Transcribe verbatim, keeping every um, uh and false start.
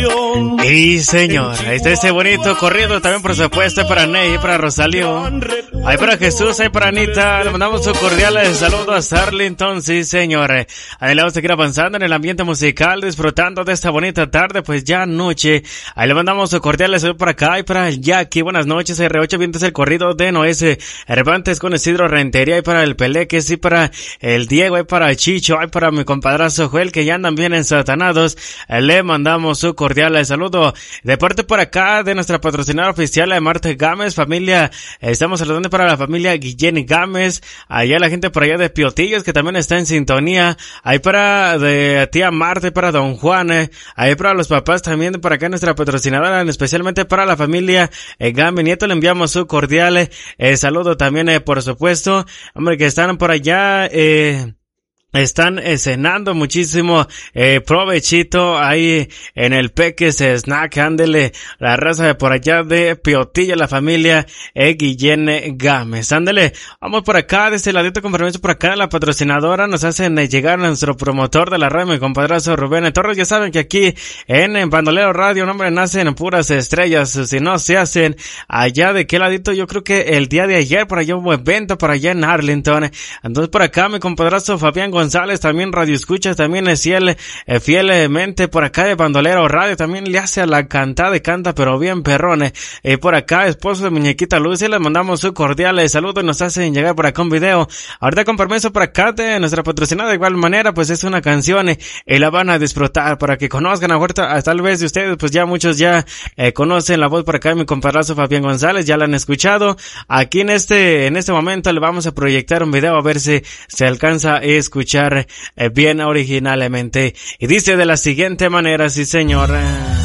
canción. Y señor, ahí está ese bonito corrido también, por supuesto, para Ney, para Rosalío, ahí para Jesús, ahí para Anita. Le mandamos un cordial saludo a Sarlington, sí señor. Ahí le vamos a seguir avanzando en el ambiente musical, disfrutando de esta bonita tarde, pues ya noche. Ahí le mandamos un cordial saludo para acá y para el Jackie. Buenas noches, R ocho Vientos, el corrido de Noé Hervantes con Isidro Rentería, ahí para el Peleque, sí para el Diego, ahí para Chicho, ahí para mi compadrazo Joel, que ya andan bien ensatanados. Le mandamos un cordial saludo de parte por acá de nuestra patrocinadora oficial, de Marte Gámez, familia. Estamos saludando para la familia Guillén Gámez, allá la gente por allá de Piotillos, que también está en sintonía, ahí para de tía Marta y para don Juan, eh, ahí para los papás también de por acá nuestra patrocinadora, especialmente para la familia eh, Gámez Nieto. Le enviamos un cordial eh, saludo también, eh, por supuesto, hombre, que están por allá, eh, están eh, cenando muchísimo, eh, provechito ahí en el Peques Snack, ándele, la raza de por allá de Piotilla, la familia eh, Guillén Gámez, ándele, vamos por acá, de este ladito con permiso por acá, la patrocinadora, nos hacen eh, llegar nuestro promotor de la radio, mi compadrazo Rubén Torres. Ya saben que aquí en, en Bandolero Radio, no, hombre, nacen puras estrellas, si no se hacen allá de qué ladito. Yo creo que el día de ayer por allá hubo evento por allá en Arlington, entonces por acá mi compadrazo Fabián González, también radio escuchas, también es fiel, eh, fielmente por acá de Bandolero Radio, también le hace a la cantada y canta pero bien perrone, eh, por acá esposo de muñequita Lucy, les mandamos su cordial saludo y nos hacen llegar por acá un video, ahorita con permiso por acá de nuestra patrocinada. De igual manera pues es una canción eh, y la van a disfrutar para que conozcan a Huerta, tal vez de ustedes pues ya muchos ya eh, conocen la voz por acá de mi compadrazo Fabián González, ya la han escuchado. Aquí en este en este momento le vamos a proyectar un video a ver si se alcanza a escuchar eh, bien originalmente, y dice de la siguiente manera, sí señor.